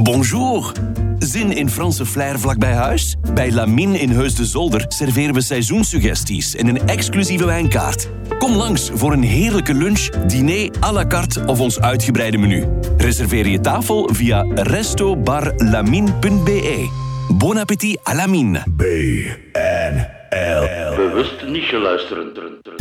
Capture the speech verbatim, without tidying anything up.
Bonjour. Zin in Franse flair vlak bij huis? Bij Lamine in Heus de Zolder serveren we seizoenssuggesties en een exclusieve wijnkaart. Kom langs voor een heerlijke lunch, diner à la carte of ons uitgebreide menu. Reserveer je tafel via resto bar lamine punt b e. Bon appétit à Lamine. B N L. Bewust niet geluisterd.